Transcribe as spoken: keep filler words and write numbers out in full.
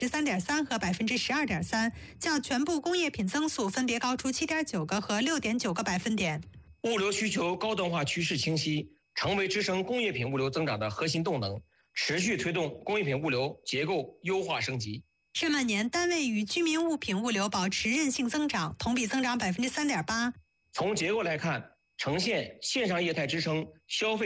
十三点三和百分之十二点三，较全部工业品增速分别高出七点九个和六点九个百分点。 物流需求高端化趋势清晰，成为支撑工业品物流增长的核心动能，持续推动工业品物流结构优化升级。 上半年单位与居民物品物流保持韧性增长，同比增长百分之三点八。 从结构来看，呈现线上业态支撑消费